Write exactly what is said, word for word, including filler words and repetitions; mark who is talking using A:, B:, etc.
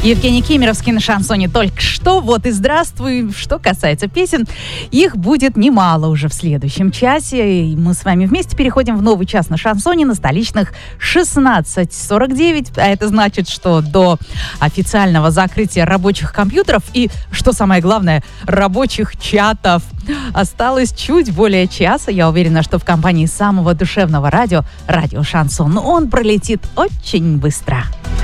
A: Евгений Кемеровский на шансоне только что. Вот и здравствуй. Что касается песен, их будет немало уже в следующем часе. И мы с вами вместе переходим в новый час на шансоне на столичных шестнадцать сорок девять. А это значит, что до официального закрытия рабочих компьютеров и, что самое главное, рабочих чатов осталось чуть более часа. Я уверена, что в компании самого душевного радио, радио Шансон, он пролетит очень быстро.